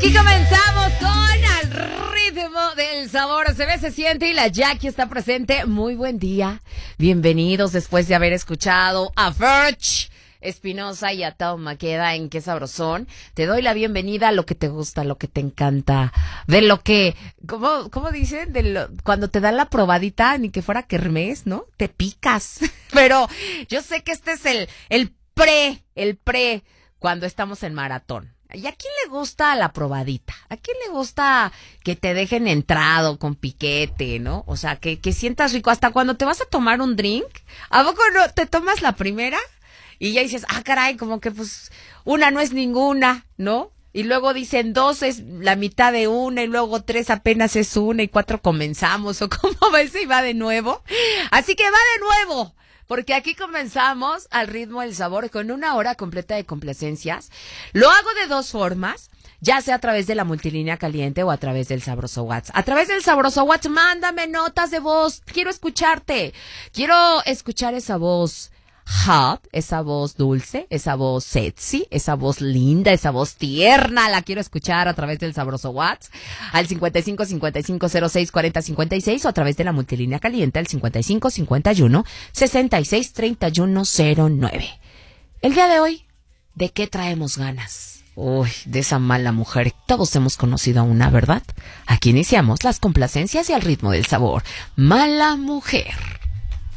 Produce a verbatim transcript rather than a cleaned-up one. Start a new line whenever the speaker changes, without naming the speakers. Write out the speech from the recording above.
Aquí comenzamos con Al Ritmo del Sabor. Se ve, se siente y la Jackie está presente. Muy buen día. Bienvenidos después de haber escuchado a Ferch Espinosa y a Tao Maqueda en Qué Sabrosón. Te doy la bienvenida a lo que te gusta, a lo que te encanta, de lo que, ¿cómo, cómo dicen? De lo, cuando te dan la probadita, ni que fuera kermés, ¿no? Te picas. Pero yo sé que este es el, el pre, el pre, cuando estamos en maratón. ¿Y a quién le gusta la probadita? ¿A quién le gusta que te dejen entrado con piquete, no? O sea, que, que sientas rico. Hasta cuando te vas a tomar un drink, ¿a poco no te tomas la primera? Y ya dices, ah, caray, como que pues una no es ninguna, ¿no? Y luego dicen dos es la mitad de una y luego tres apenas es una y cuatro comenzamos. ¿O cómo ves? Y va de nuevo. Así que va de nuevo. Porque aquí comenzamos Al Ritmo del Sabor con una hora completa de complacencias. Lo hago de dos formas, ya sea a través de la multilínea caliente o a través del Sabroso WhatsApp. A través del Sabroso WhatsApp, mándame notas de voz. Quiero escucharte. Quiero escuchar esa voz hot, esa voz dulce, esa voz sexy, esa voz linda, esa voz tierna. La quiero escuchar a través del Sabroso WhatsApp al cincuenta y cinco, cincuenta y cinco, cero seis, cuarenta, cincuenta y seis o a través de la multilínea caliente al cincuenta y cinco, cincuenta y uno, sesenta y seis, treinta y uno, cero nueve. El día de hoy, ¿de qué traemos ganas? Uy, de esa mala mujer. Todos hemos conocido a una, ¿verdad? Aquí iniciamos las complacencias y Al Ritmo del Sabor. Mala mujer.